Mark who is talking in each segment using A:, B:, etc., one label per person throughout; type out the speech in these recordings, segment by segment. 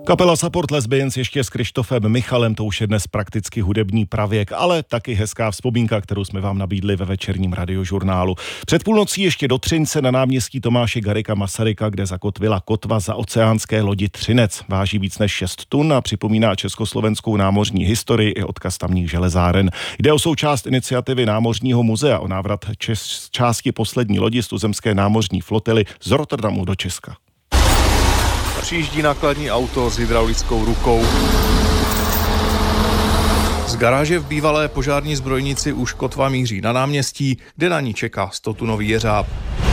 A: Kapela Support Lesbians ještě s Krištofem Michalem, to už je dnes prakticky hudební pravěk, ale taky hezká vzpomínka, kterou jsme vám nabídli ve večerním radiožurnálu. Před půlnocí ještě do Třince na náměstí Tomáše Garrigua Masaryka, kde zakotvila kotva za oceánské lodi Třinec. Váží víc než 6 tun a připomíná československou námořní historii i odkaz tamních železáren. Jde o součást iniciativy Námořního muzea o návrat části poslední lodi z tuzemské námořní flotily z Rotterdamu do Česka.
B: Přijíždí nákladní auto s hydraulickou rukou. Z garáže v bývalé požární zbrojnici už kotva míří na náměstí, kde na ní čeká 100tunový jeřáb.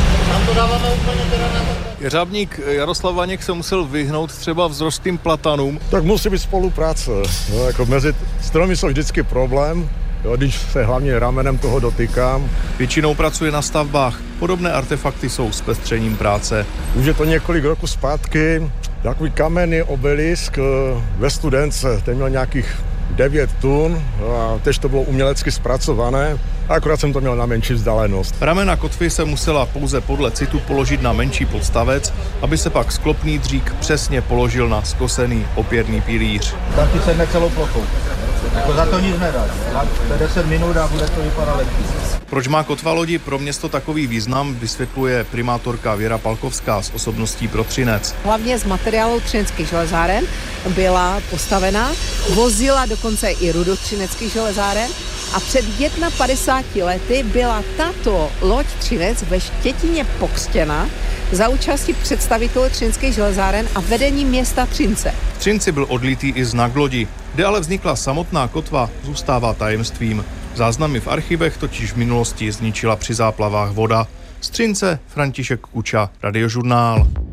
B: Jeřábník Jaroslav Vaněk se musel vyhnout třeba vzrostlým platanům.
C: Tak musí být spolupráce. No, jako mezi stromy jsou vždycky problém, jo, když se hlavně ramenem toho dotýkám.
B: Většinou pracuje na stavbách. Podobné artefakty jsou zpestřením práce.
C: Už je to několik roků zpátky. Takový kamenný obelisk ve Studence, ten měl nějakých 9 tun a tež to bylo umělecky zpracované. Akorát jsem to měl na menší vzdálenost.
B: Ramena kotvy se musela pouze podle citu položit na menší podstavec, aby se pak sklopný dřík přesně položil na skosený opěrný pilíř.
D: Tam ty sedne celou plochou. Jako za to nic nedáš. 10 minut a bude to vypadat lepší.
B: Proč má kotva lodi pro město takový význam, vysvětluje primátorka Věra Palkovská z Osobností pro Třinec.
E: Hlavně z materiálu třineckých železáren byla postavena, vozila dokonce i rudu třineckých železáren a před 51 lety byla tato loď Třinec ve Štětíně pokřtěna za účasti představitelů třineckých železáren a vedení města Třince.
B: V Třinci byl odlitý i znak lodi. Kde ale vznikla samotná kotva, zůstává tajemstvím. Záznamy v archivech totiž v minulosti zničila při záplavách voda. Z Třince František Kuča, Radiožurnál.